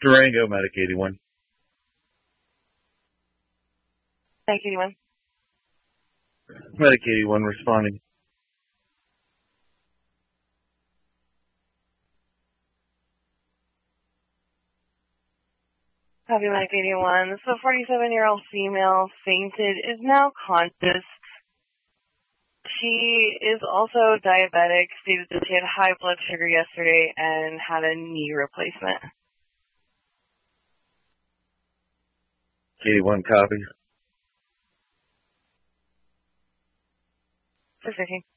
Durango, Medic 81. Medic 81. Medic 81 responding. Copy, Medic 81. This is a 47-year-old female, fainted, is now conscious. She is also diabetic, stated that she had high blood sugar yesterday and had a knee replacement. 81 copies. 615.